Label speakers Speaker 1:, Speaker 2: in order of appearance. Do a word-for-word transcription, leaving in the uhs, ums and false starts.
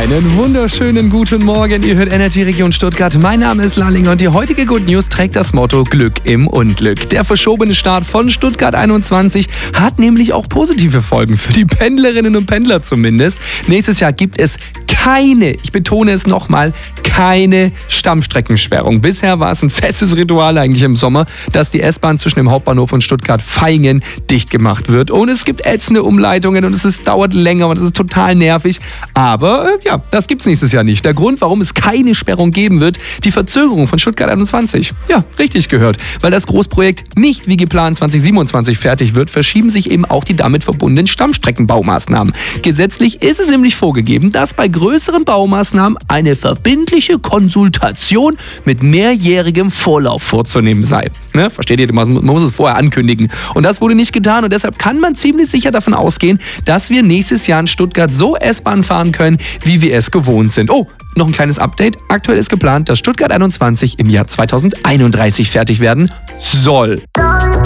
Speaker 1: Einen wunderschönen guten Morgen. Ihr hört Energy Region Stuttgart. Mein Name ist Lalling und die heutige Good News trägt das Motto Glück im Unglück. Der verschobene Start von Stuttgart einundzwanzig hat nämlich auch positive Folgen für die Pendlerinnen und Pendler zumindest. Nächstes Jahr gibt es keine, ich betone es nochmal, keine Stammstreckensperrung. Bisher war es ein festes Ritual eigentlich im Sommer, dass die S-Bahn zwischen dem Hauptbahnhof und Stuttgart-Vaihingen dicht gemacht wird. Und es gibt ätzende Umleitungen und es ist, dauert länger und es ist total nervig. Aber äh, ja, das gibt's nächstes Jahr nicht. Der Grund, warum es keine Sperrung geben wird, die Verzögerung von Stuttgart einundzwanzig. Ja, richtig gehört. Weil das Großprojekt nicht wie geplant zwanzig siebenundzwanzig fertig wird, verschieben sich eben auch die damit verbundenen Stammstreckenbaumaßnahmen. Gesetzlich ist es nämlich vorgegeben, dass bei größeren Baumaßnahmen eine verbindliche Konsultation mit mehrjährigem Vorlauf vorzunehmen sei. Ne? Versteht ihr? Man muss es vorher ankündigen. Und das wurde nicht getan und deshalb kann man ziemlich sicher davon ausgehen, dass wir nächstes Jahr in Stuttgart so S-Bahn fahren können, wie wir es gewohnt sind. Oh, noch ein kleines Update. Aktuell ist geplant, dass Stuttgart einundzwanzig im Jahr zweitausendeinunddreißig fertig werden soll.